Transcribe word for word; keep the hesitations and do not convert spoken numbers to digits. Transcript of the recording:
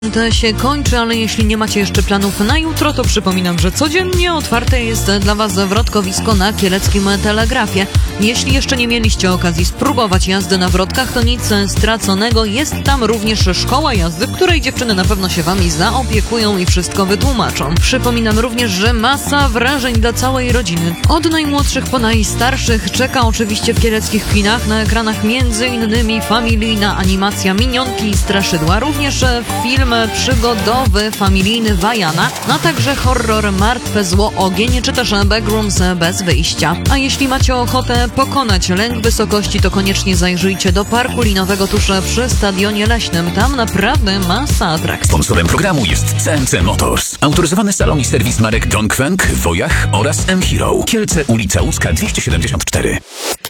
To się kończy, ale jeśli nie macie jeszcze planów na jutro, to przypominam, że codziennie otwarte jest dla Was wrotkowisko na Kieleckim Telegrafie. Jeśli jeszcze nie mieliście okazji spróbować jazdy na wrotkach, to nic straconego. Jest tam również szkoła jazdy, w której dziewczyny na pewno się Wami zaopiekują i wszystko wytłumaczą. Przypominam również, że masa wrażeń dla całej rodziny. Od najmłodszych po najstarszych czeka oczywiście w kieleckich kinach. Na ekranach między innymi familijna animacja Minionki i Straszydła, również film przygodowy, familijny Wajana, a także horror Martwe Zło Ogień, czy też Backrooms bez wyjścia. A jeśli macie ochotę pokonać lęk wysokości, to koniecznie zajrzyjcie do parku linowego tuż przy Stadionie Leśnym. Tam naprawdę masa atrakcji. Sponsorem programu jest C M C Motors, autoryzowany salon i serwis marek Dongfeng, Wojach oraz M-Hero. Kielce, ulica Łódzka dwieście siedemdziesiąt cztery.